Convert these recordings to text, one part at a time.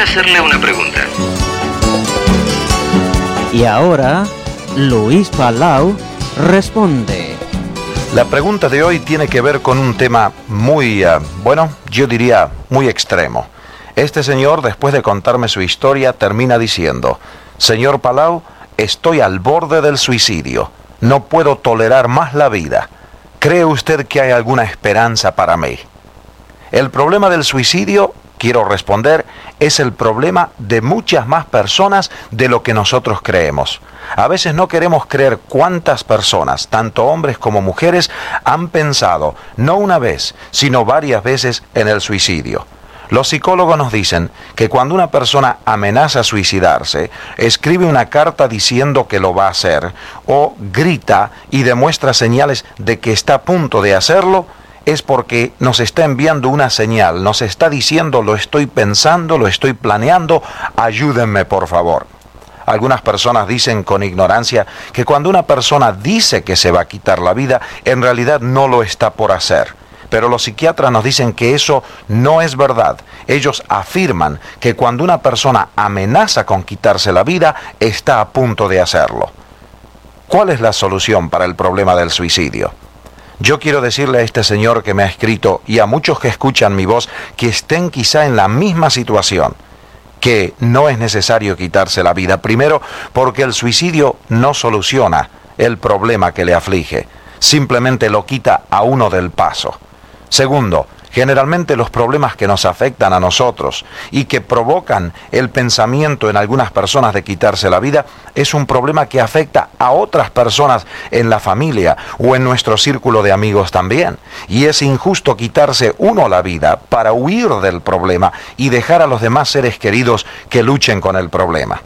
quisiera hacerle una pregunta. Y ahora, Luis Palau responde. La pregunta de hoy tiene que ver con un tema muy, yo diría muy extremo. Este señor, después de contarme su historia, termina diciendo: señor Palau, estoy al borde del suicidio. No puedo tolerar más la vida. ¿Cree usted que hay alguna esperanza para mí? El problema del suicidio, quiero responder, es el problema de muchas más personas de lo que nosotros creemos. A veces no queremos creer cuántas personas, tanto hombres como mujeres, han pensado, no una vez, sino varias veces en el suicidio. Los psicólogos nos dicen que cuando una persona amenaza suicidarse, escribe una carta diciendo que lo va a hacer, o grita y demuestra señales de que está a punto de hacerlo, es porque nos está enviando una señal, nos está diciendo: lo estoy pensando, lo estoy planeando, ayúdenme por favor. Algunas personas dicen con ignorancia que cuando una persona dice que se va a quitar la vida, en realidad no lo está por hacer. Pero los psiquiatras nos dicen que eso no es verdad. Ellos afirman que cuando una persona amenaza con quitarse la vida, está a punto de hacerlo. ¿Cuál es la solución para el problema del suicidio? Yo quiero decirle a este señor que me ha escrito, y a muchos que escuchan mi voz, que estén quizá en la misma situación, que no es necesario quitarse la vida. Primero, porque el suicidio no soluciona el problema que le aflige, simplemente lo quita a uno del paso. Segundo, generalmente los problemas que nos afectan a nosotros y que provocan el pensamiento en algunas personas de quitarse la vida, es un problema que afecta a otras personas en la familia o en nuestro círculo de amigos también. Y es injusto quitarse uno la vida para huir del problema y dejar a los demás seres queridos que luchen con el problema.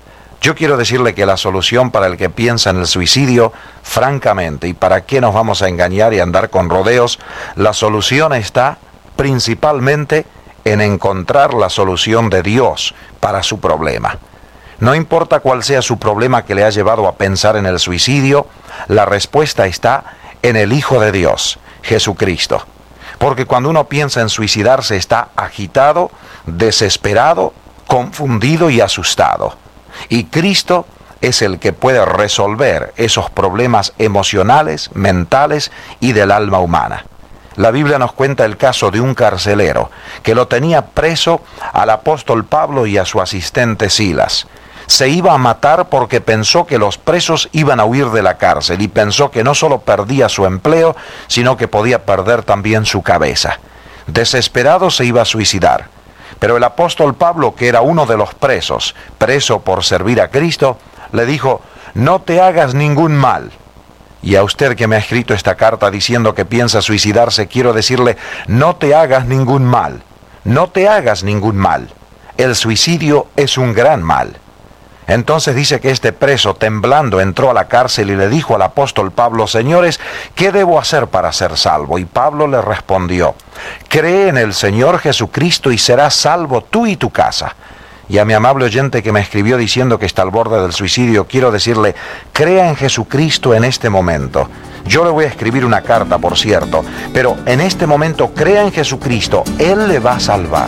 Yo quiero decirle que la solución para el que piensa en el suicidio, francamente, y para qué nos vamos a engañar y andar con rodeos, la solución está principalmente en encontrar la solución de Dios para su problema. No importa cuál sea su problema que le ha llevado a pensar en el suicidio, la respuesta está en el Hijo de Dios, Jesucristo. Porque cuando uno piensa en suicidarse está agitado, desesperado, confundido y asustado. Y Cristo es el que puede resolver esos problemas emocionales, mentales y del alma humana. La Biblia nos cuenta el caso de un carcelero que lo tenía preso al apóstol Pablo y a su asistente Silas. Se iba a matar porque pensó que los presos iban a huir de la cárcel y pensó que no solo perdía su empleo, sino que podía perder también su cabeza. Desesperado se iba a suicidar. Pero el apóstol Pablo, que era uno de los presos, preso por servir a Cristo, le dijo: no te hagas ningún mal. Y a usted que me ha escrito esta carta diciendo que piensa suicidarse, quiero decirle: no te hagas ningún mal. No te hagas ningún mal. El suicidio es un gran mal. Entonces dice que este preso, temblando, entró a la cárcel y le dijo al apóstol Pablo: señores, ¿qué debo hacer para ser salvo? Y Pablo le respondió: cree en el Señor Jesucristo y serás salvo tú y tu casa. Y a mi amable oyente que me escribió diciendo que está al borde del suicidio, quiero decirle: crea en Jesucristo en este momento. Yo le voy a escribir una carta, por cierto, pero en este momento crea en Jesucristo, Él le va a salvar.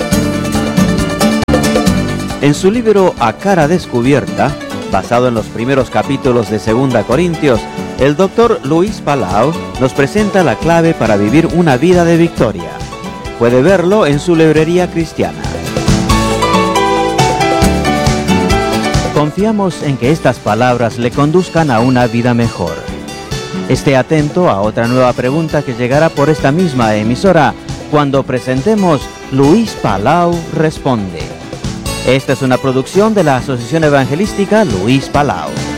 En su libro A Cara Descubierta, basado en los primeros capítulos de 2 Corintios, el doctor Luis Palau nos presenta la clave para vivir una vida de victoria. Puede verlo en su librería cristiana. Confiamos en que estas palabras le conduzcan a una vida mejor. Esté atento a otra nueva pregunta que llegará por esta misma emisora cuando presentemos Luis Palau Responde. Esta es una producción de la Asociación Evangelística Luis Palau.